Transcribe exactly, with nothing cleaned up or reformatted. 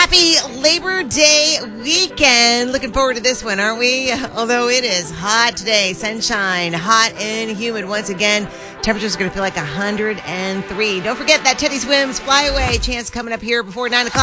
Happy Labor Day weekend. Looking forward to this one, aren't we? Although it is hot today. Sunshine, hot and humid once again. Temperature's going to feel like one hundred three. Don't forget that Teddy Swims Fly Away chance coming up here before nine o'clock.